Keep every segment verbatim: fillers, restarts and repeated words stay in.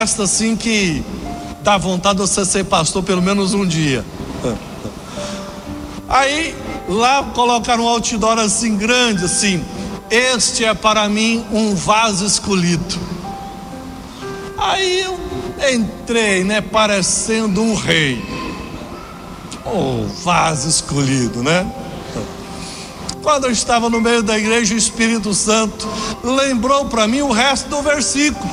festa assim que dá vontade de você ser pastor pelo menos um dia. Aí lá colocaram um outdoor assim grande, assim: este é para mim um vaso escolhido. Aí eu entrei, né, parecendo um rei. Oh, vaso escolhido, né? Quando eu estava no meio da igreja, o Espírito Santo lembrou para mim o resto do versículo,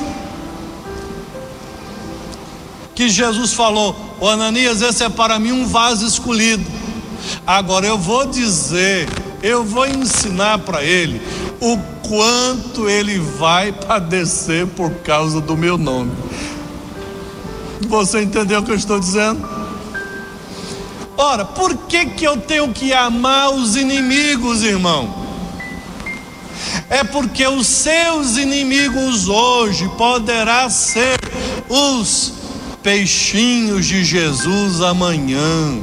que Jesus falou: ô Ananias, esse é para mim um vaso escolhido. Agora eu vou dizer, eu vou ensinar para ele o quanto ele vai padecer por causa do meu nome. Você entendeu o que eu estou dizendo? Ora, por que que eu tenho que amar os inimigos, irmão? É porque os seus inimigos hoje poderá ser os peixinhos de Jesus amanhã.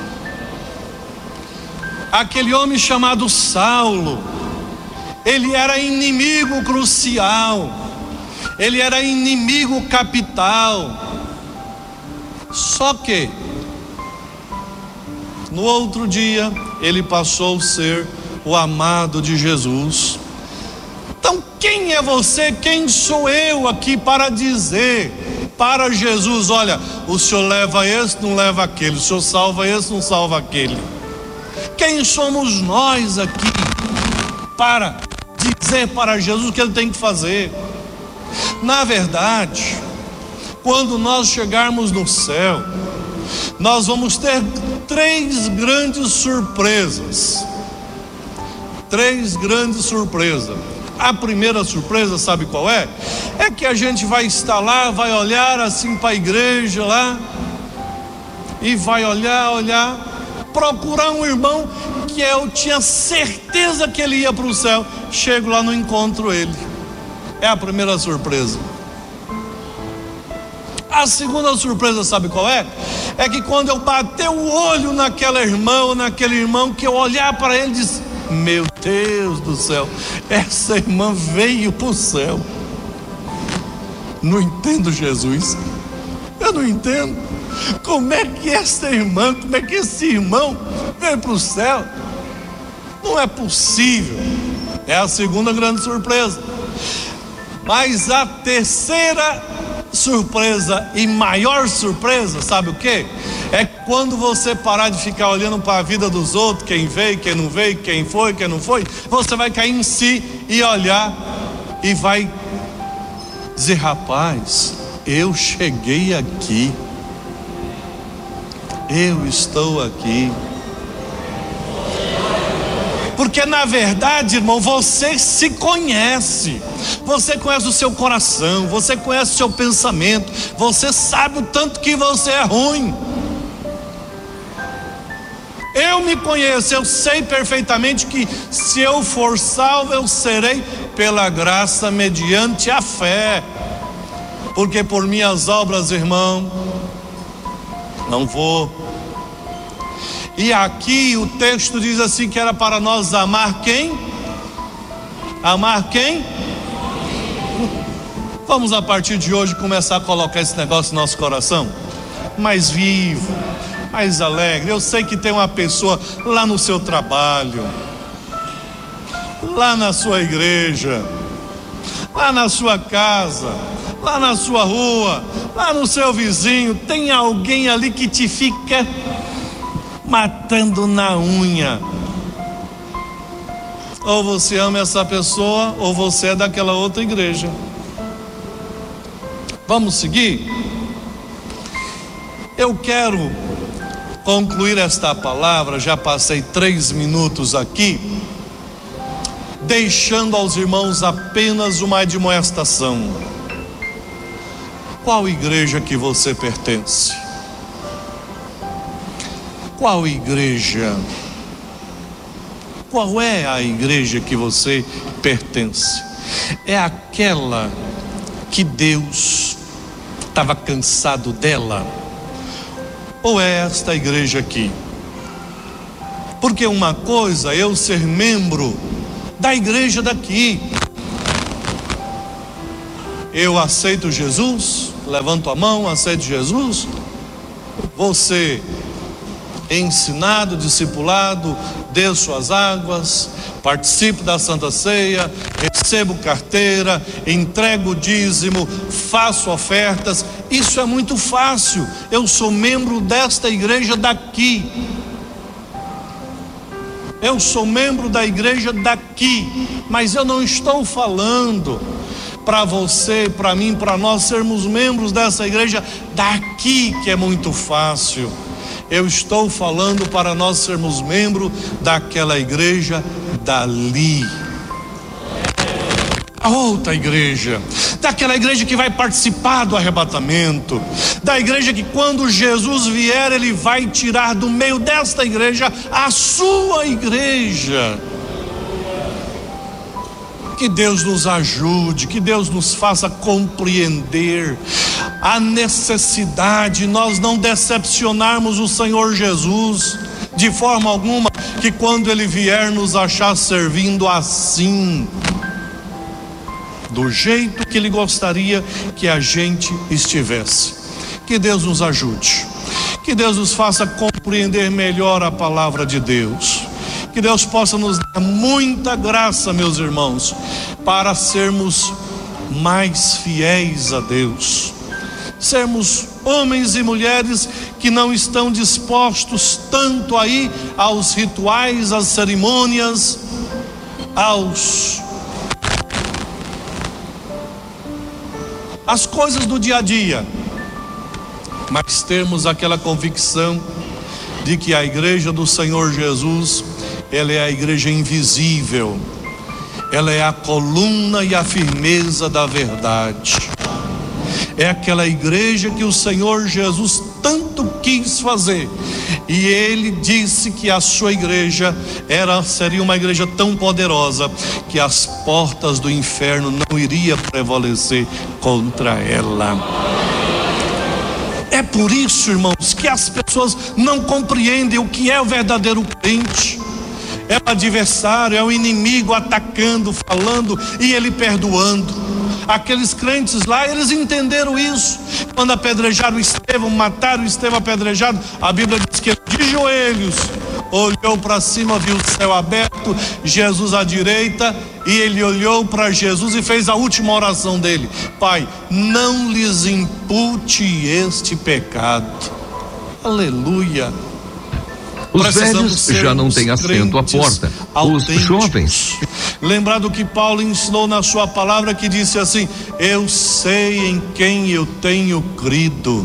Aquele homem chamado Saulo, ele era inimigo crucial, ele era inimigo capital. Só que no outro dia ele passou a ser o amado de Jesus. Então quem é você, quem sou eu aqui para dizer para Jesus: olha, o senhor leva esse, não leva aquele, o senhor salva esse, não salva aquele? Quem somos nós aqui para dizer para Jesus o que ele tem que fazer? Na verdade, quando nós chegarmos no céu, nós vamos ter três grandes surpresas. Três grandes surpresas. A primeira surpresa, sabe qual é? É que a gente vai estar lá, vai olhar assim para a igreja lá, e vai olhar, olhar, procurar um irmão que eu tinha certeza que ele ia para o céu. Chego lá, não encontro ele. É a primeira surpresa. A segunda surpresa, sabe qual é? É que quando eu bater o olho naquela irmã ou naquele irmão, que eu olhar para ele e dizer: meu Deus do céu, essa irmã veio para o céu. Não entendo, Jesus. Eu não entendo. Como é que essa irmã, como é que esse irmão veio para o céu? Não é possível. É a segunda grande surpresa. Mas a terceira surpresa e maior surpresa, sabe o que? É quando você parar de ficar olhando para a vida dos outros, quem veio, quem não veio, quem foi, quem não foi. Você vai cair em si e olhar e vai dizer: rapaz, eu cheguei aqui, eu estou aqui. Porque na verdade, irmão, você se conhece, você conhece o seu coração, você conhece o seu pensamento, você sabe o tanto que você é ruim. Eu me conheço, eu sei perfeitamente que se eu for salvo, eu serei pela graça mediante a fé. Porque por minhas obras, irmão, não vou. E aqui o texto diz assim, que era para nós amar quem? Amar quem? Vamos a partir de hoje começar a colocar esse negócio no nosso coração mais vivo, mais alegre. Eu sei que tem uma pessoa lá no seu trabalho, lá na sua igreja, lá na sua casa, lá na sua rua, lá no seu vizinho, tem alguém ali que te fica matando na unha. Ou você ama essa pessoa, ou você é daquela outra igreja. Vamos seguir? Eu quero concluir esta palavra, já passei três minutos aqui, deixando aos irmãos apenas uma admoestação. Qual igreja que você pertence? Qual igreja? Qual é a igreja que você pertence? É aquela que Deus estava cansado dela? Ou é esta igreja aqui? Porque uma coisa é eu ser membro da igreja daqui. Eu aceito Jesus? Levanta a mão, aceite Jesus. Você ensinado, discipulado, dê suas águas, participe da Santa Ceia, recebo carteira, entrego o dízimo, faço ofertas. Isso é muito fácil. Eu sou membro desta igreja daqui. Eu sou membro da igreja daqui, mas eu não estou falando para você, para mim, para nós sermos membros dessa igreja daqui, que é muito fácil. Eu estou falando para nós sermos membros daquela igreja dali. A outra igreja, daquela igreja que vai participar do arrebatamento, da igreja que quando Jesus vier, Ele vai tirar do meio desta igreja a sua igreja. Que Deus nos ajude, que Deus nos faça compreender a necessidade, nós não decepcionarmos o Senhor Jesus de forma alguma, que quando Ele vier nos achar servindo assim, do jeito que Ele gostaria que a gente estivesse. Que Deus nos ajude, que Deus nos faça compreender melhor a palavra de Deus. Que Deus possa nos dar muita graça, meus irmãos, para sermos mais fiéis a Deus. Sermos homens e mulheres que não estão dispostos tanto aí aos rituais, às cerimônias, aos as coisas do dia a dia, mas termos aquela convicção de que a igreja do Senhor Jesus, ela é a igreja invisível, ela é a coluna e a firmeza da verdade. É aquela igreja que o Senhor Jesus tanto quis fazer, e Ele disse que a sua igreja era, seria uma igreja tão poderosa que as portas do inferno não iriam prevalecer contra ela. É por isso, irmãos, que as pessoas não compreendem o que é o verdadeiro crente. É o adversário, é o inimigo atacando, falando e ele perdoando. Aqueles crentes lá, eles entenderam isso. Quando apedrejaram Estevão, mataram Estevão apedrejado, a Bíblia diz que ele de joelhos olhou para cima, viu o céu aberto, Jesus à direita, e ele olhou para Jesus e fez a última oração dele: Pai, não lhes impute este pecado. Aleluia. Os velhos já não têm assento à porta, os jovens. Lembrar do que Paulo ensinou na sua palavra, que disse assim: eu sei em quem eu tenho crido.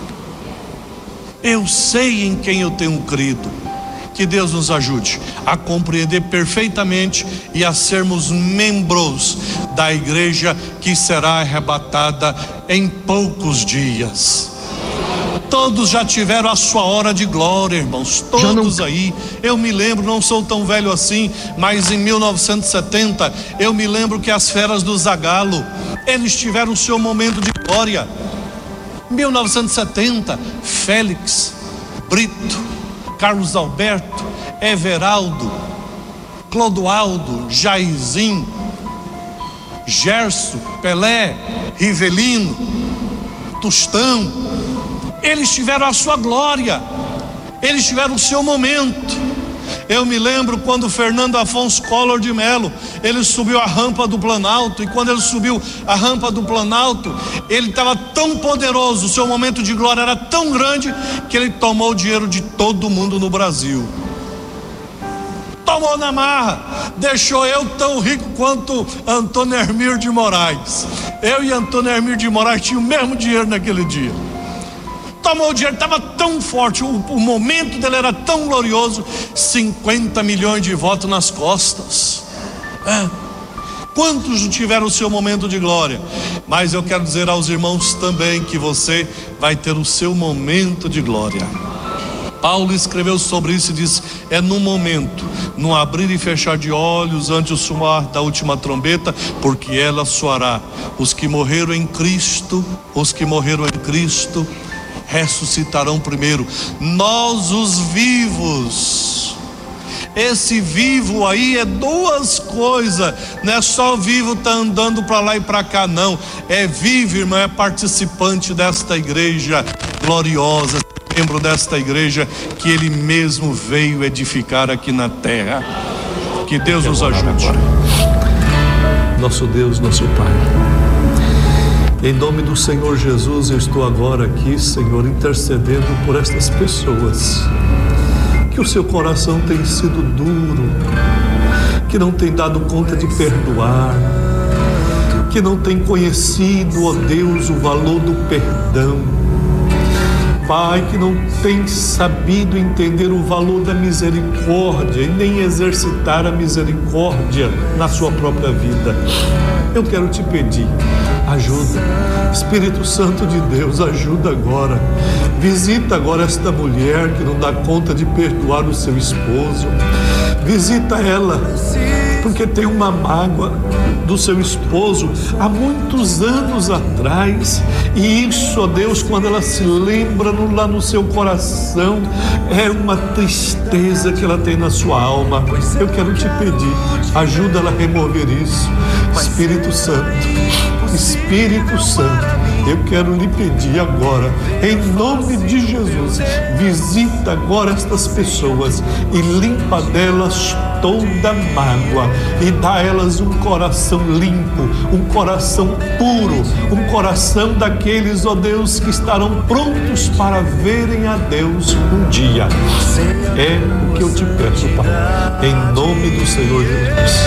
Eu sei em quem eu tenho crido. Que Deus nos ajude a compreender perfeitamente e a sermos membros da igreja que será arrebatada em poucos dias. Todos já tiveram a sua hora de glória, irmãos, todos não... aí. Eu me lembro, não sou tão velho assim, mas em mil novecentos e setenta, eu me lembro que as feras do Zagalo, eles tiveram o seu momento de glória. mil novecentos e setenta, Félix, Brito, Carlos Alberto, Everaldo, Clodoaldo, Jairzinho, Gerson, Pelé, Rivelino, Tostão, eles tiveram a sua glória, eles tiveram o seu momento. Eu me lembro quando Fernando Afonso Collor de Mello, ele subiu a rampa do Planalto, e quando ele subiu a rampa do Planalto, ele estava tão poderoso, o seu momento de glória era tão grande, que ele tomou o dinheiro de todo mundo no Brasil. Tomou na marra, deixou eu tão rico quanto Antônio Hermílio de Moraes. Eu e Antônio Hermílio de Moraes tinham o mesmo dinheiro naquele dia. Tomou o dinheiro, estava tão forte, o, o momento dele era tão glorioso, cinquenta milhões de votos nas costas. É. Quantos não tiveram o seu momento de glória? Mas eu quero dizer aos irmãos também que você vai ter o seu momento de glória. Paulo escreveu sobre isso e disse: é no momento, no abrir e fechar de olhos, ante o soar da última trombeta, porque ela soará. Os que morreram em Cristo, os que morreram em Cristo ressuscitarão primeiro. Nós, os vivos, Esse vivo aí é duas coisas, não é só vivo tá andando para lá e para cá, não. É vivo, irmão, é participante desta igreja gloriosa, membro desta igreja que ele mesmo veio edificar aqui na terra. Que Deus nos ajude. Nosso Deus, nosso Pai, em nome do Senhor Jesus, eu estou agora aqui, Senhor, intercedendo por estas pessoas que o seu coração tem sido duro, que não tem dado conta de perdoar, que não tem conhecido, ó Deus, o valor do perdão. Pai, que não tem sabido entender o valor da misericórdia e nem exercitar a misericórdia na sua própria vida. Eu quero te pedir, ajuda. Espírito Santo de Deus, ajuda agora. Visita agora esta mulher que não dá conta de perdoar o seu esposo. Visita ela, porque tem uma mágoa do seu esposo há muitos anos atrás, e isso, ó Deus, quando ela se lembra no, lá no seu coração, é uma tristeza que ela tem na sua alma. Eu quero te pedir, ajuda ela a remover isso. Espírito Santo, Espírito Santo, eu quero lhe pedir agora, em nome de Jesus, visita agora estas pessoas e limpa delas toda mágoa e dá a elas um coração limpo, um coração puro, um coração daqueles, ó Deus, que estarão prontos para verem a Deus um dia. É o que eu te peço, Pai, em nome do Senhor Jesus.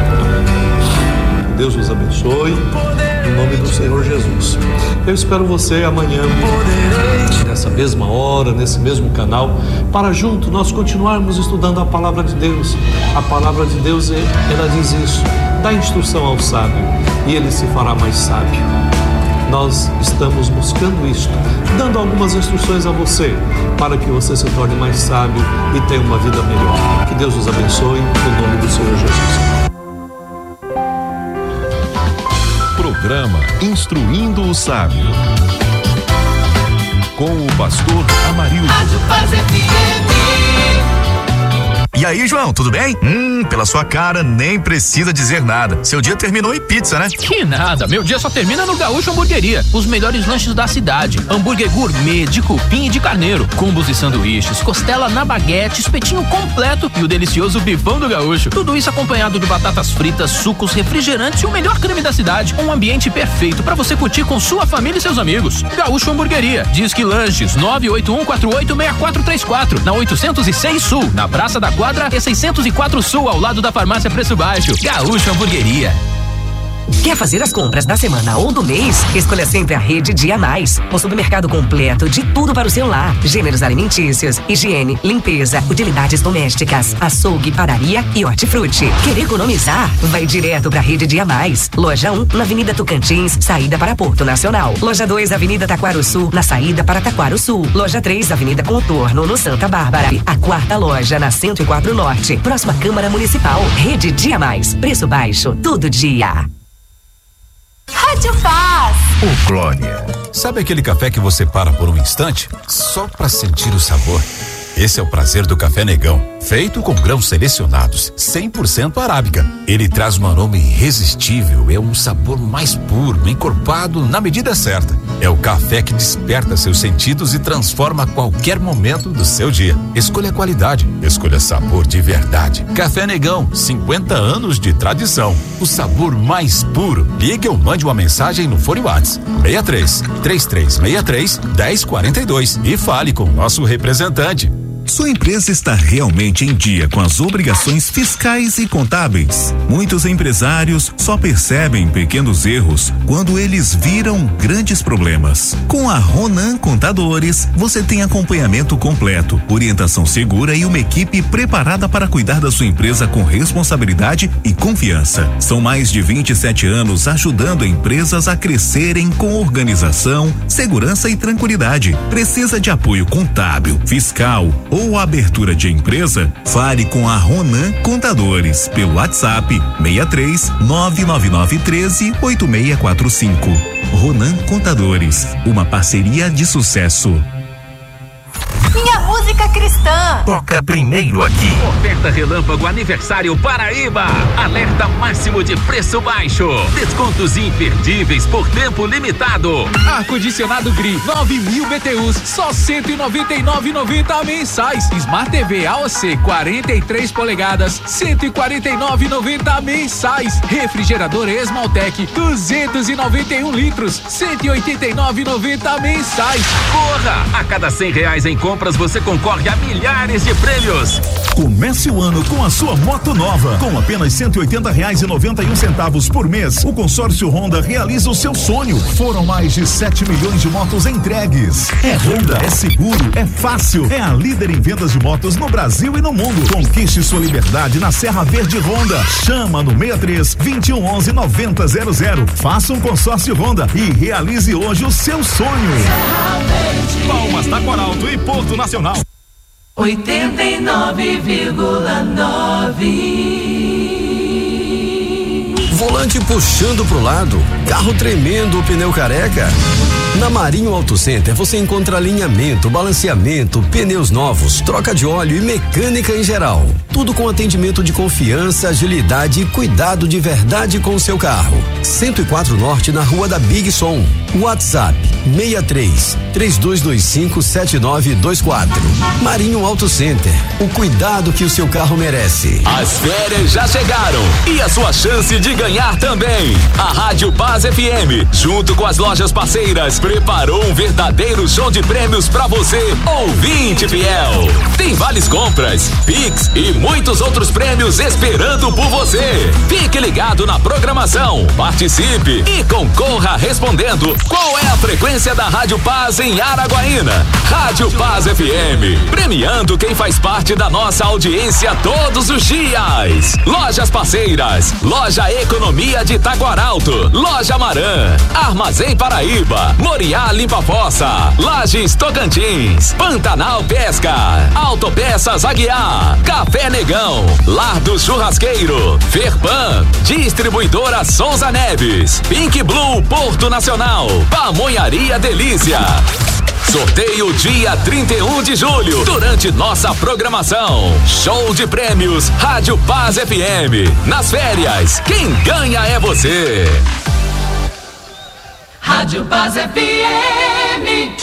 Deus nos abençoe, em nome do Senhor Jesus. Eu espero você amanhã, nessa mesma hora, nesse mesmo canal, para junto nós continuarmos estudando a palavra de Deus. A palavra de Deus, ela diz isso: dá instrução ao sábio e ele se fará mais sábio. Nós estamos buscando isto, dando algumas instruções a você, para que você se torne mais sábio e tenha uma vida melhor. Que Deus nos abençoe, em nome do Senhor Jesus. Programa Instruindo o Sábio, com o pastor Amarildo. E aí, João, tudo bem? Hum, pela sua cara, nem precisa dizer nada. Seu dia terminou em pizza, né? Que nada, meu dia só termina no Gaúcho Hamburgueria. Os melhores lanches da cidade. Hambúrguer gourmet, de cupim e de carneiro. Combos e sanduíches, costela na baguete, espetinho completo e o delicioso bifão do Gaúcho. Tudo isso acompanhado de batatas fritas, sucos, refrigerantes e o melhor creme da cidade. Um ambiente perfeito para você curtir com sua família e seus amigos. Gaúcho Hamburgueria. Disque Lanches nove oito um quatro oito seis quatro três quatro, na oitocentos e seis Sul, na Praça da Quadra e seiscentos e quatro Sul, ao lado da Farmácia Preço Baixo. Gaúcho Hamburgueria. Quer fazer as compras da semana ou do mês? Escolha sempre a Rede Dia Mais. Um supermercado completo de tudo para o seu lar. Gêneros alimentícios, higiene, limpeza, utilidades domésticas, açougue, padaria e hortifruti. Quer economizar? Vai direto para a Rede Dia Mais. Loja um, na Avenida Tocantins, saída para Porto Nacional. Loja dois, Avenida Taquaro Sul, na saída para Taquaro Sul. Loja três, Avenida Contorno, no Santa Bárbara. A quarta loja na cento e quatro Norte, próxima Câmara Municipal. Rede Dia Mais. Preço baixo, todo dia. Rádio Paz. Ô, Glória, sabe aquele café que você para por um instante só para sentir o sabor? Esse é o prazer do Café Negão, feito com grãos selecionados, cem por cento arábica. Ele traz um aroma irresistível, é um sabor mais puro, encorpado na medida certa. É o café que desperta seus sentidos e transforma qualquer momento do seu dia. Escolha qualidade, escolha sabor de verdade. Café Negão, cinquenta anos de tradição. O sabor mais puro. Ligue ou mande uma mensagem no Fone Whats seis três, três três seis três, um zero quatro dois e fale com o nosso representante. Sua empresa está realmente em dia com as obrigações fiscais e contábeis. Muitos empresários só percebem pequenos erros quando eles viram grandes problemas. Com a Ronan Contadores, você tem acompanhamento completo, orientação segura e uma equipe preparada para cuidar da sua empresa com responsabilidade e confiança. São mais de vinte e sete anos ajudando empresas a crescerem com organização, segurança e tranquilidade. Precisa de apoio contábil, fiscal ou abertura de empresa? Fale com a Ronan Contadores pelo WhatsApp seis três nove nove nove um três oito seis quatro cinco. Ronan Contadores, uma parceria de sucesso. Minha música Cristã. Toca primeiro aqui. Oferta Relâmpago Aniversário Paraíba. Alerta máximo de preço baixo. Descontos imperdíveis por tempo limitado. Ar-condicionado Gri, nove mil B T Us, só cento e noventa e nove reais e noventa centavos mensais. Smart T V A O C quarenta e três polegadas, cento e quarenta e nove reais e noventa centavos mensais. Refrigerador Esmaltec, duzentos e noventa e um litros, cento e oitenta e nove reais e noventa centavos mensais. Corra! A cada cem reais em compras você concorre a milhares de prêmios. Comece o ano com a sua moto nova. Com apenas cento e oitenta reais e noventa e um centavos por mês, o consórcio Honda realiza o seu sonho. Foram mais de sete milhões de motos entregues. É Honda, é seguro, é fácil. É a líder em vendas de motos no Brasil e no mundo. Conquiste sua liberdade na Serra Verde Honda. Chama no seis três, vinte e um, onze, noventa zero zero. Faça um consórcio Honda e realize hoje o seu sonho. Palmas, Taquaralto e Porto Nacional. oitenta e nove vírgula nove. Volante puxando pro lado, carro tremendo, pneu careca. Na Marinho Auto Center você encontra alinhamento, balanceamento, pneus novos, troca de óleo e mecânica em geral. Tudo com atendimento de confiança, agilidade e cuidado de verdade com o seu carro. cento e quatro Norte na Rua da Big Som. WhatsApp seis três, três dois dois cinco, sete nove dois quatro. Marinho Auto Center, o cuidado que o seu carro merece. As férias já chegaram e a sua chance de ganhar também. A Rádio Paz F M, junto com as lojas parceiras, preparou um verdadeiro show de prêmios pra você, ouvinte fiel. Tem vales compras, Pix e muitos outros prêmios esperando por você. Fique ligado na programação, participe e concorra respondendo qual é a frequência da Rádio Paz em Araguaína. Rádio Paz F M, premiando quem faz parte da nossa audiência todos os dias. Lojas parceiras, Loja Economia de Taquaralto, Loja Marã, Armazém Paraíba, Moriá Limpa Fossa, Lages Tocantins, Pantanal Pesca, Autopeças Aguiar, Café Negão, Lar do Churrasqueiro, Ferpan, Distribuidora Souza Neves, Pink Blue Porto Nacional, Pamonharia Delícia. Sorteio dia trinta e um de julho, durante nossa programação. Show de prêmios Rádio Paz F M. Nas férias, quem ganha é você. Rádio Paz F M.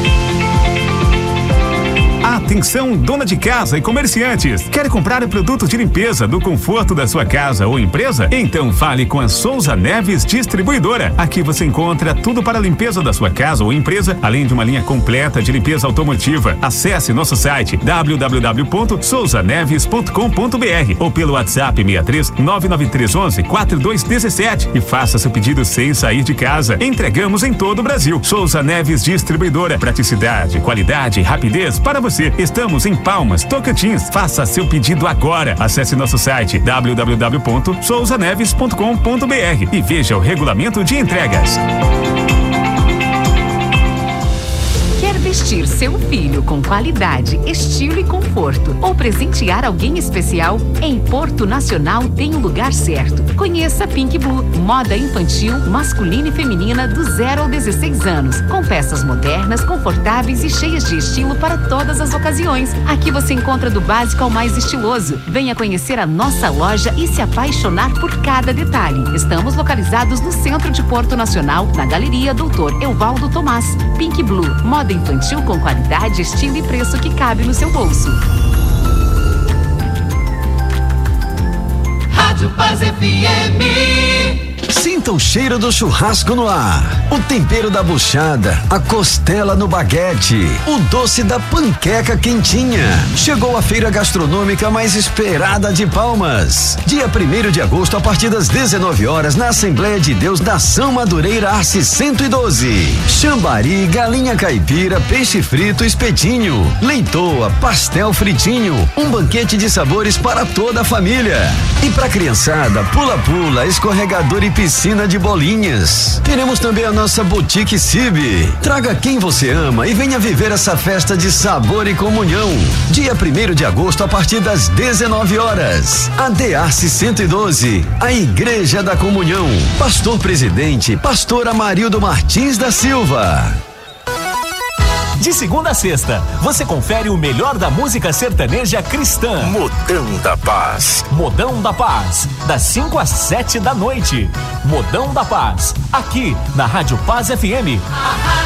Atenção, dona de casa e comerciantes. Quer comprar produtos de limpeza do conforto da sua casa ou empresa? Então fale com a Souza Neves Distribuidora. Aqui você encontra tudo para a limpeza da sua casa ou empresa, além de uma linha completa de limpeza automotiva. Acesse nosso site w w w ponto souza neves ponto com ponto b r ou pelo WhatsApp seis três, nove nove três um um, quatro dois um sete e faça seu pedido sem sair de casa. Entregamos em todo o Brasil. Souza Neves Distribuidora. Praticidade, qualidade e rapidez para você. Estamos em Palmas, Tocantins. Faça seu pedido agora. Acesse nosso site w w w ponto souza neves ponto com ponto b r e veja o regulamento de entregas. Quer vestir seu filho com qualidade, estilo e conforto ou presentear alguém especial? Em Porto Nacional tem o lugar certo. Conheça Pink Blue, moda infantil, masculina e feminina do zero ao dezesseis anos, com peças modernas, confortáveis e cheias de estilo para todas as ocasiões. Aqui você encontra do básico ao mais estiloso. Venha conhecer a nossa loja e se apaixonar por cada detalhe. Estamos localizados no centro de Porto Nacional, na Galeria Doutor Evaldo Tomás. Pink Blue, moda infantil com qualidade, estilo e preço que cabe no seu bolso. Rádio Paz F M. Sinta o cheiro do churrasco no ar, o tempero da buchada, a costela no baguete, o doce da panqueca quentinha. Chegou a feira gastronômica mais esperada de Palmas. Dia primeiro de agosto, a partir das dezenove horas, na Assembleia de Deus da São Madureira Arce cento e doze. Chambari, galinha caipira, peixe frito, espetinho, leitoa, pastel fritinho, um banquete de sabores para toda a família. E pra criançada, pula-pula, escorregador e piscina de bolinhas. Teremos também a nossa Boutique Cibe. Traga quem você ama e venha viver essa festa de sabor e comunhão. Dia primeiro de agosto, a partir das dezenove horas. A D Arce cento e doze, a Igreja da Comunhão. Pastor Presidente, Pastor Amarildo Martins da Silva. De segunda a sexta, você confere o melhor da música sertaneja cristã. Modão da Paz. Modão da Paz, das cinco às sete da noite. Modão da Paz, aqui na Rádio Paz F M.